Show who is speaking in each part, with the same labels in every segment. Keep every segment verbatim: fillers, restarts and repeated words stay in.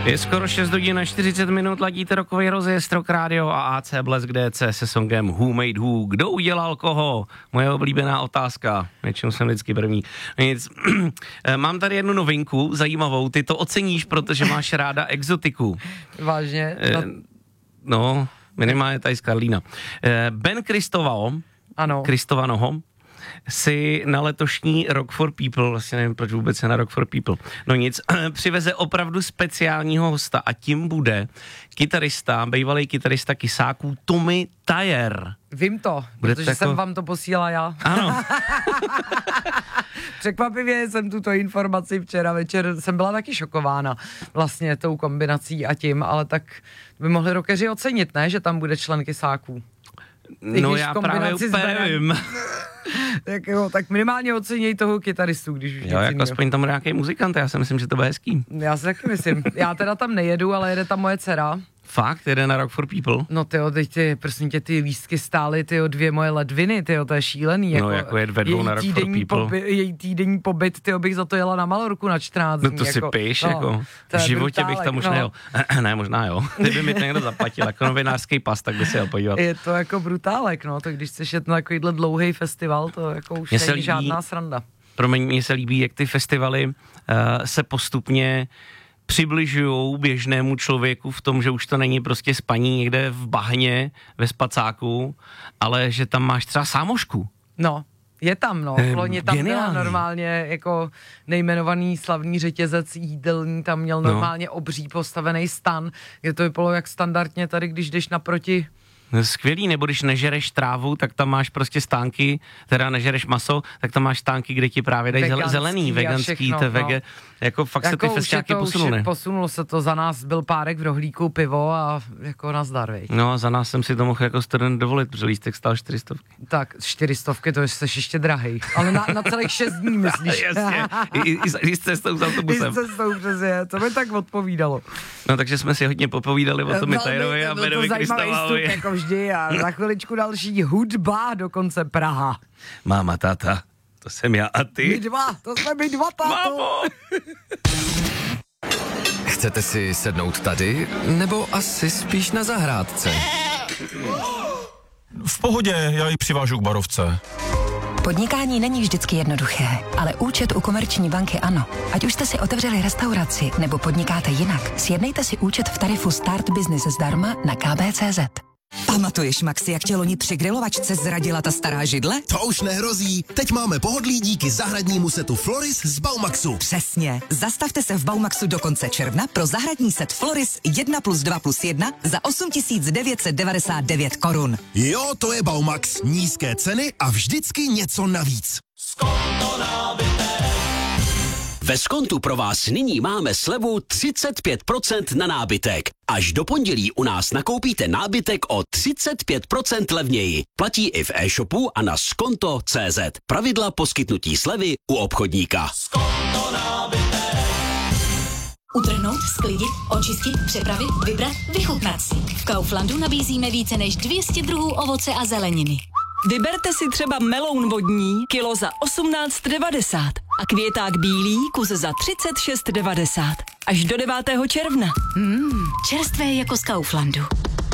Speaker 1: Je skoro šest hodin a čtyřicet minut, ladíte rokový rozjezd Rock Radio a A C Blesk D C se songem Who Made Who. Kdo udělal koho? Moje oblíbená otázka. Většinou jsem vždycky první. Nic. Mám tady jednu novinku, zajímavou. Ty to oceníš, protože máš ráda exotiku.
Speaker 2: Vážně?
Speaker 1: No, no minimálně tady z Karlína. Ben Kristovao,
Speaker 2: ano.
Speaker 1: Kristovanoho, si na letošní Rock for People, vlastně nevím, proč vůbec je na Rock for People, no nic, přiveze opravdu speciálního hosta a tím bude kytarista, bývalý kytarista Kysáků Tommy Thayer.
Speaker 2: Vím to,
Speaker 1: bude
Speaker 2: protože
Speaker 1: tako...
Speaker 2: jsem vám to posílala já.
Speaker 1: Ano.
Speaker 2: Překvapivě jsem tuto informaci včera večer, jsem byla taky šokována vlastně tou kombinací a tím, ale tak by mohli rockeři ocenit, ne, že tam bude člen Kysáků.
Speaker 1: No já právě úplně nevím.
Speaker 2: tak, jo, tak minimálně oceněj toho kytaristu, když už
Speaker 1: jo, jako aspoň tam nějaký muzikant, já si myslím, že to bude hezký.
Speaker 2: Já si taky myslím. Já teda tam nejedu, ale jede tam moje dcera.
Speaker 1: Fakt? Jede na Rock for People?
Speaker 2: No tyjo, teď ty, prosím tě, ty lístky stály, tyjo, dvě moje ledviny, tyjo, to je šílený.
Speaker 1: No jako je ve dvou na Rock for People.
Speaker 2: Poby, její týdenní pobyt, tyjo, bych za to jela na Malorku na čtrnáct dní.
Speaker 1: No to si
Speaker 2: jako,
Speaker 1: píš,
Speaker 2: no,
Speaker 1: jako, v životě bych tam už
Speaker 2: no.
Speaker 1: nejel. ne, možná jo, kdyby mi to někdo zaplatil, jako novinářský pas, tak by si jel podívat.
Speaker 2: Je to jako brutálek, no, tak když chceš jet na takovýhle dlouhý festival, to jako už není líbí, žádná sranda.
Speaker 1: Promiň, mně se líbí, jak ty festivaly uh, se postupně přibližujou běžnému člověku v tom, že už to není prostě spaní někde v bahně, ve spacáku, ale že tam máš třeba sámošku.
Speaker 2: No, je tam, no. Loni tam byla normálně jako nejmenovaný slavný řetězec jídelní, tam měl normálně no. obří postavený stan, kde to vypadalo jak standardně tady, když jdeš naproti.
Speaker 1: Skvělý, nebo když nežereš trávu, tak tam máš prostě stánky, teda nežereš maso, tak tam máš stánky, kde ti právě dají veganský, zelený, veganský, všechno, to vege, no. jako fakt jako se ty festiáky posunuly.
Speaker 2: Posunulo se to, za nás byl párek v rohlíku, pivo a jako nazdar, viď.
Speaker 1: No a za nás jsem si to mohl jako student dovolit, protože lístek stál čtyři stovky.
Speaker 2: Tak, čtyři stovky, to jsi ještě drahej, ale na, na celých šest dní, myslíš?
Speaker 1: Jasně, i, i, i s cestou s autobusem.
Speaker 2: I s cestou, přesně, to mi tak odpovídalo.
Speaker 1: No takže jsme si hodně popovídali o Tommy Thayerovi a Benovi Kristovalovi.
Speaker 2: Vždy a za chviličku další hudba, dokonce Praha.
Speaker 1: Máma, táta, to jsem já a ty.
Speaker 2: My dva, to jsme my dva, táto.
Speaker 1: Mámo!
Speaker 3: Chcete si sednout tady, nebo asi spíš na zahrádce?
Speaker 4: V pohodě, já ji přivážu k barovce.
Speaker 5: Podnikání není vždycky jednoduché, ale účet u Komerční banky ano. Ať už jste si otevřeli restauraci nebo podnikáte jinak, sjednejte si účet v tarifu Start Business zdarma na k b tečka cé zet.
Speaker 6: Pamatuješ, Maxi, jak tě loni při grilovačce zradila ta stará židle?
Speaker 7: To už nehrozí. Teď máme pohodlí díky zahradnímu setu Floris z Baumaxu.
Speaker 6: Přesně. Zastavte se v Baumaxu do konce června pro zahradní set Floris jedna plus dva plus jedna za osm tisíc devět set devadesát devět korun.
Speaker 7: Jo, to je Baumax. Nízké ceny a vždycky něco navíc.
Speaker 8: Skonto nábytek. Ve Skontu pro vás nyní máme slevu třicet pět procent na nábytek. Až do pondělí u nás nakoupíte nábytek o třicet pět procent levněji. Platí i v e-shopu a na skonto tečka cé zet. Pravidla poskytnutí slevy u obchodníka. Skonto nábytek.
Speaker 9: Utrhnout, sklidit, očistit, přepravit, vybrat, vychutnat si. V Kauflandu nabízíme více než dvě stě druhů ovoce a zeleniny.
Speaker 10: Vyberte si třeba meloun vodní, kilo za osmnáct devadesát a květák bílý, kus za třicet šest devadesát. Až do devátého června.
Speaker 9: Mmm, čerstvé jako z Kauflandu.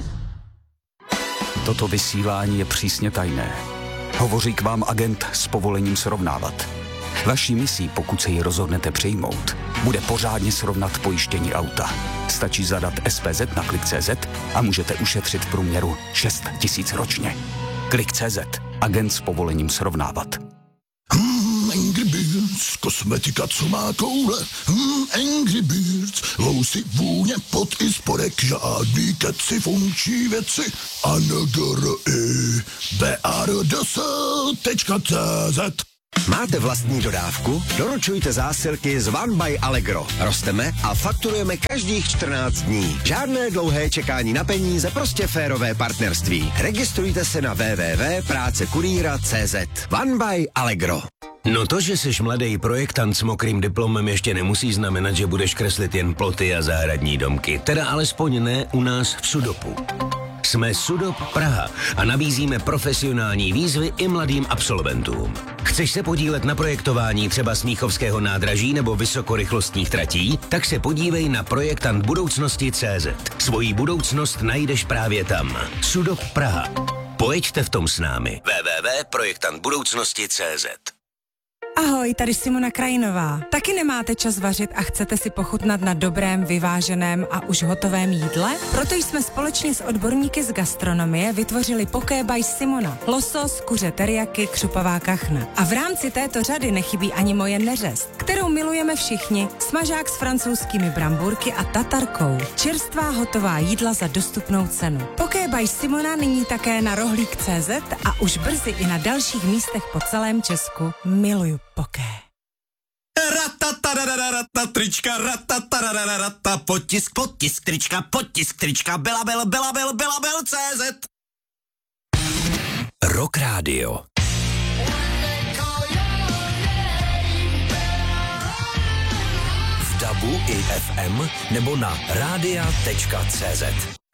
Speaker 11: Toto vysílání je přísně tajné. Hovoří k vám agent s povolením srovnávat. Vaší misí, pokud se ji rozhodnete přijmout, bude pořádně srovnat pojištění auta. Stačí zadat S P Z na klik tečka cé zet a můžete ušetřit v průměru šest tisíc ročně. klik tečka cé zet. Agent s povolením srovnávat.
Speaker 7: Hmm, Angry Birds, kosmetika, co má koule. Hmm, Angry Birds, housy, vůně, pot i spodek, žádný keci, funkční věci. A N G R I B A R D S tečka cé zet.
Speaker 12: Máte vlastní dodávku? Doručujte zásilky z One by Allegro. Rosteme a fakturujeme každých čtrnáct dní. Žádné dlouhé čekání na peníze, prostě férové partnerství. Registrujte se na w w w tečka prácekurýra tečka cé zet. One by Allegro.
Speaker 8: No to, že jsi mladý projektant s mokrým diplomem, ještě nemusí znamenat, že budeš kreslit jen ploty a zahradní domky. Teda alespoň ne u nás v Sudopu. Jsme Sudop Praha a nabízíme profesionální výzvy i mladým absolventům. Chceš se podílet na projektování třeba Smíchovského nádraží nebo vysokorychlostních tratí? Tak se podívej na projektant budoucnosti tečka cé zet. Svojí budoucnost najdeš právě tam. Sudop Praha. Pojeďte v tom s námi. w w w tečka projektant budoucnosti tečka cé zet.
Speaker 13: Ahoj, tady Simona Krajinová. Taky nemáte čas vařit a chcete si pochutnat na dobrém, vyváženém a už hotovém jídle? Proto jsme společně s odborníky z gastronomie vytvořili Poké by Simona. Losos, kuře teriyaki, křupavá kachna. A v rámci této řady nechybí ani moje neřest, kterou milujeme všichni. Smažák s francouzskými bramburky a tatarkou. Čerstvá hotová jídla za dostupnou cenu. Poké by Simona nyní také na rohlík tečka cé zet a už brzy i na dalších místech po celém Česku. Miluju poké.
Speaker 14: Rata trička, rata potisk, potisk trička, potisk trička, byla byl, byla byl, byla byl tečka cé zet.
Speaker 3: Rock Radio. V dabu i ef em nebo na rádia tečka cé zet.